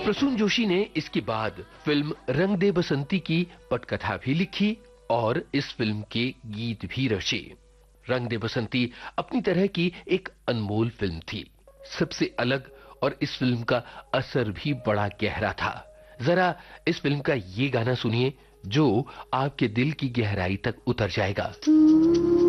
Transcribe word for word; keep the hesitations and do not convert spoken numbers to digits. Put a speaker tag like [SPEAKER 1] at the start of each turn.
[SPEAKER 1] प्रसून जोशी ने इसके बाद फिल्म रंग दे बसंती की पटकथा भी लिखी और इस फिल्म के गीत भी रचे। रंग दे बसंती अपनी तरह की एक अनमोल फिल्म थी, सबसे अलग, और इस फिल्म का असर भी बड़ा गहरा था। जरा इस फिल्म का ये गाना सुनिए जो आपके दिल की गहराई तक उतर जाएगा।